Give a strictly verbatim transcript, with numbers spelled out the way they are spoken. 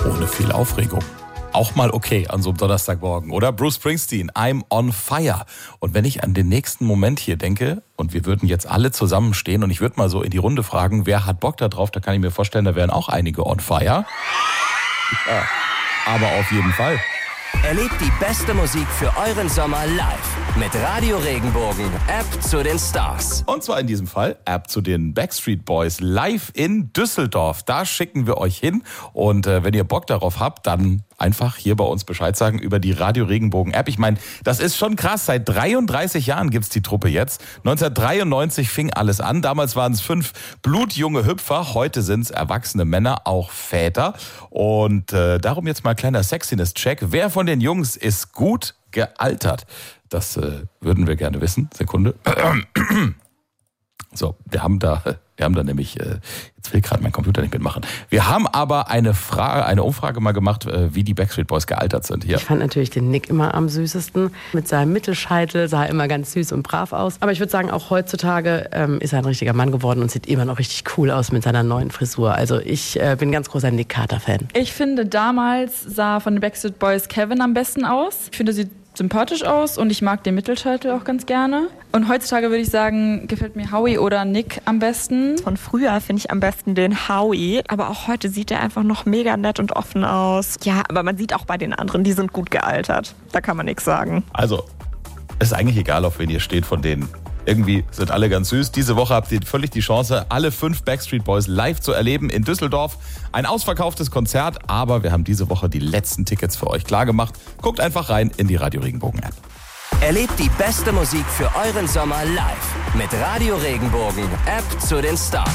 ohne viel Aufregung. Auch mal okay an so einem Donnerstagmorgen, oder? Bruce Springsteen, I'm on fire. Und wenn ich an den nächsten Moment hier denke, und wir würden jetzt alle zusammenstehen und ich würde mal so in die Runde fragen, wer hat Bock da drauf, da kann ich mir vorstellen, da wären auch einige on fire. Ja, aber auf jeden Fall. Erlebt die beste Musik für euren Sommer live mit Radio Regenbogen, App zu den Stars. Und zwar in diesem Fall App zu den Backstreet Boys live in Düsseldorf. Da schicken wir euch hin und äh, wenn ihr Bock darauf habt, dann einfach hier bei uns Bescheid sagen über die Radio Regenbogen App. Ich meine, das ist schon krass. Seit dreiunddreißig Jahren gibt's die Truppe jetzt. neunzehnhundertdreiundneunzig fing alles an. Damals waren es fünf blutjunge Hüpfer. Heute sind es erwachsene Männer, auch Väter. Und äh, darum jetzt mal kleiner Sexiness-Check. Wer von den Jungs ist gut gealtert? Das äh, würden wir gerne wissen. Sekunde. So, wir haben da, wir haben da nämlich, äh, jetzt will gerade mein Computer nicht mitmachen. Wir haben aber eine Frage, eine Umfrage mal gemacht, äh, wie die Backstreet Boys gealtert sind. Hier. Ich fand natürlich den Nick immer am süßesten. Mit seinem Mittelscheitel sah er immer ganz süß und brav aus. Aber ich würde sagen, auch heutzutage ähm, ist er ein richtiger Mann geworden und sieht immer noch richtig cool aus mit seiner neuen Frisur. Also ich äh, bin ein ganz großer Nick Carter-Fan. Ich finde, damals sah von den Backstreet Boys Kevin am besten aus. Ich finde, sie sympathisch aus und ich mag den Mittelscheitel auch ganz gerne. Und heutzutage würde ich sagen, gefällt mir Howie oder Nick am besten. Von früher finde ich am besten den Howie, aber auch heute sieht er einfach noch mega nett und offen aus. Ja, aber man sieht auch bei den anderen, die sind gut gealtert. Da kann man nichts sagen. Also, ist eigentlich egal, auf wen ihr steht von denen. Irgendwie sind alle ganz süß. Diese Woche habt ihr völlig die Chance, alle fünf Backstreet Boys live zu erleben in Düsseldorf. Ein ausverkauftes Konzert, aber wir haben diese Woche die letzten Tickets für euch klargemacht. Guckt einfach rein in die Radio Regenbogen App. Erlebt die beste Musik für euren Sommer live mit Radio Regenbogen, App zu den Stars.